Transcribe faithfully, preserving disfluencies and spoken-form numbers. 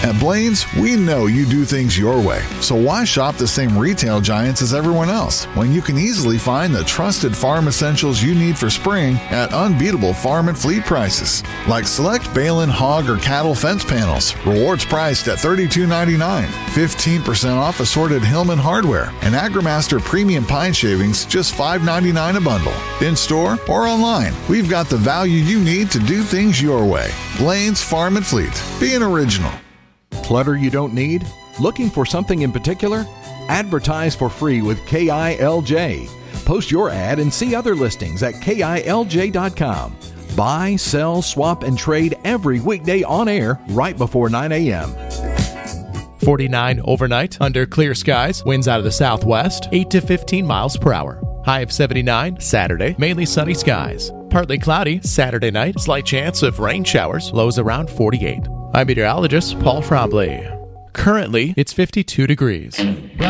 At Blaine's, we know you do things your way, so why shop the same retail giants as everyone else when you can easily find the trusted farm essentials you need for spring at unbeatable farm and fleet prices? Like select Balin hog or cattle fence panels, rewards priced at thirty-two ninety-nine, fifteen percent off assorted Hillman hardware, and AgriMaster premium pine shavings just five ninety-nine a bundle. In store or online, we've got the value you need to do things your way. Blaine's Farm and Fleet. Be an original. Clutter you don't need? Looking for something in particular? Advertise for free with K I L J. Post your ad and see other listings at K I L J dot com. Buy, sell, swap, and trade every weekday on air right before nine a.m. forty-nine overnight under clear skies. Winds out of the southwest, eight to fifteen miles per hour. High of seventy-nine. Saturday, mainly sunny skies. Partly cloudy Saturday night. Slight chance of rain showers. Lows around forty-eight. I'm meteorologist Paul Trombley. Currently, it's fifty-two degrees.